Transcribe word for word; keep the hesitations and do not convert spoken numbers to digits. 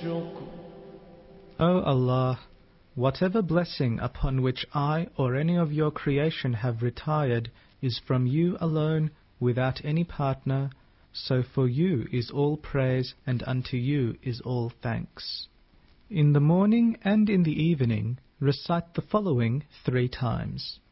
الشكر. O Allah, whatever blessing upon which I or any of your creation have retired is from you alone, without any partner, so for you is all praise and unto you is all thanks. In the morning and in the evening recite the following three times.